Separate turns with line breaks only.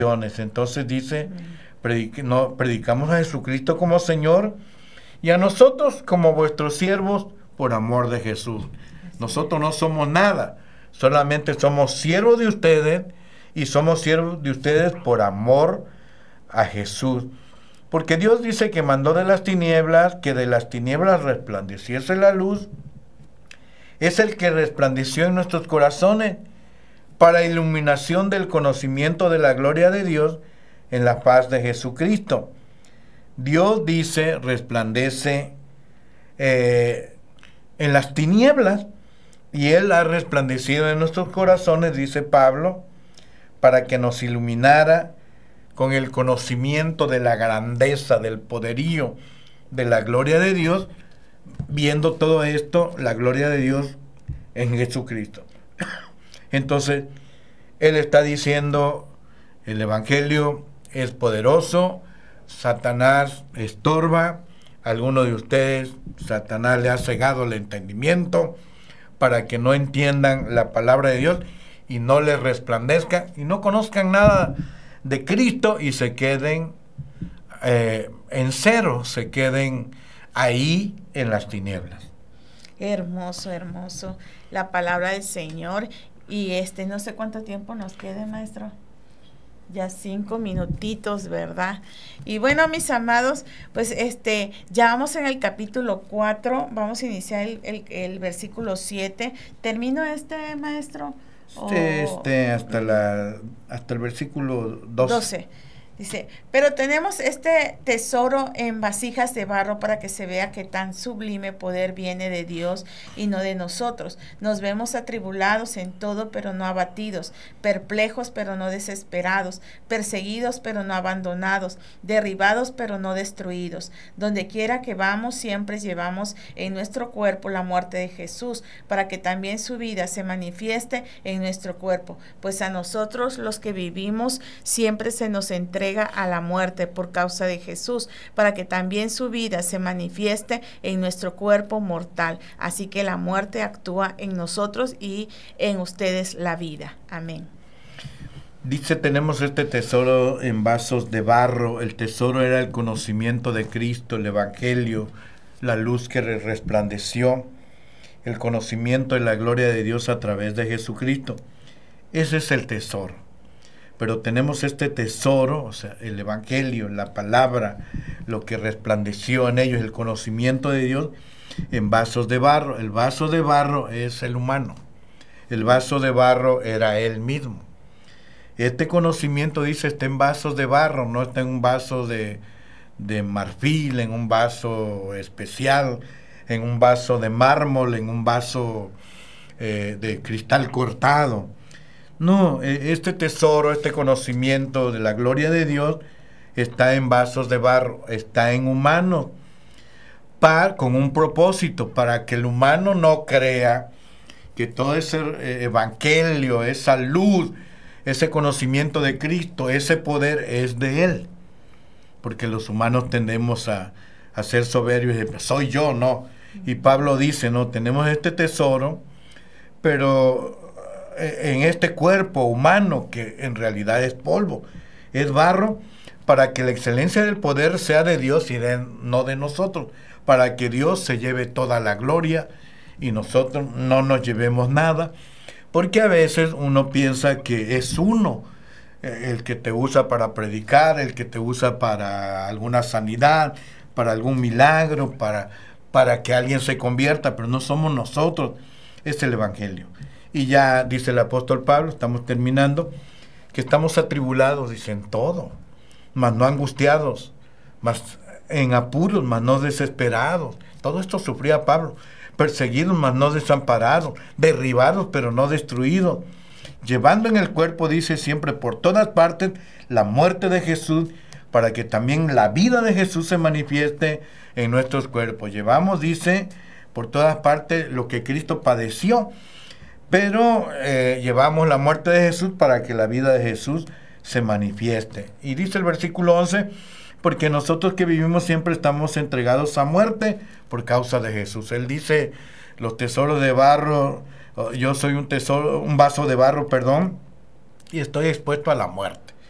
Entonces dice, predicamos a Jesucristo como Señor y a nosotros como vuestros siervos por amor de Jesús. Nosotros no somos nada, solamente somos siervos de ustedes y somos siervos de ustedes por amor a Jesús. Porque Dios dice que mandó de las tinieblas, que de las tinieblas resplandeciese la luz. Es el que resplandeció en nuestros corazones para iluminación del conocimiento de la gloria de Dios en la paz de Jesucristo. Dios dice, resplandece en las tinieblas, y Él ha resplandecido en nuestros corazones, dice Pablo, para que nos iluminara con el conocimiento de la grandeza, del poderío, de la gloria de Dios, viendo todo esto, la gloria de Dios en Jesucristo. Entonces, Él está diciendo, el Evangelio es poderoso, Satanás estorba, a algunos de ustedes Satanás le ha cegado el entendimiento para que no entiendan la palabra de Dios y no les resplandezca y no conozcan nada de Cristo y se queden en cero, se queden ahí en las tinieblas.
Hermoso, hermoso la palabra del Señor. Y no sé cuánto tiempo nos quede, maestro. Ya 5 minutitos, ¿verdad? Y bueno, mis amados, pues ya vamos en el capítulo 4, vamos a iniciar el versículo 7. ¿Termino maestro?
Hasta el versículo 12.
Dice, pero tenemos este tesoro en vasijas de barro para que se vea que tan sublime poder viene de Dios y no de nosotros. Nos vemos atribulados en todo, pero no abatidos, perplejos, pero no desesperados, perseguidos, pero no abandonados, derribados, pero no destruidos. Donde quiera que vamos, siempre llevamos en nuestro cuerpo la muerte de Jesús, para que también su vida se manifieste en nuestro cuerpo. Pues a nosotros los que vivimos siempre se nos entrega a la muerte por causa de Jesús, para que también su vida se manifieste en nuestro cuerpo mortal. Así que la muerte actúa en nosotros y en ustedes la vida. Amén.
Dice, tenemos este tesoro en vasos de barro. El tesoro era el conocimiento de Cristo, el Evangelio, la luz que resplandeció, el conocimiento de la gloria de Dios a través de Jesucristo. Ese es el tesoro. Pero tenemos este tesoro, o sea, el Evangelio, la palabra, lo que resplandeció en ellos, el conocimiento de Dios, en vasos de barro. El vaso de barro es el humano. El vaso de barro era Él mismo. Este conocimiento, dice, está en vasos de barro, no está en un vaso de marfil, en un vaso especial, en un vaso de mármol, en un vaso de cristal cortado. No, este tesoro, este conocimiento de la gloria de Dios está en vasos de barro, está en humanos, con un propósito, para que el humano no crea que todo ese evangelio, esa luz, ese conocimiento de Cristo, ese poder es de Él. Porque los humanos tendemos a ser soberbios y decir, soy yo, no. Y Pablo dice, no, tenemos este tesoro, pero en este cuerpo humano que en realidad es polvo, es barro, para que la excelencia del poder sea de Dios y no de nosotros, para que Dios se lleve toda la gloria y nosotros no nos llevemos nada, porque a veces uno piensa que es uno el que te usa para predicar, el que te usa para alguna sanidad, para algún milagro, para que alguien se convierta, pero no somos nosotros, es el Evangelio. Y ya dice el apóstol Pablo, estamos terminando, que estamos atribulados, dicen todo, mas no angustiados, mas en apuros, mas no desesperados. Todo esto sufría Pablo. Perseguidos, mas no desamparados, derribados, pero no destruidos. Llevando en el cuerpo, dice siempre, por todas partes, la muerte de Jesús, para que también la vida de Jesús se manifieste en nuestros cuerpos. Llevamos, dice, por todas partes lo que Cristo padeció, pero llevamos la muerte de Jesús para que la vida de Jesús se manifieste. Y dice el versículo 11, porque nosotros que vivimos siempre estamos entregados a muerte por causa de Jesús. Él dice, los tesoros de barro, yo soy un vaso de barro, y estoy expuesto a la muerte.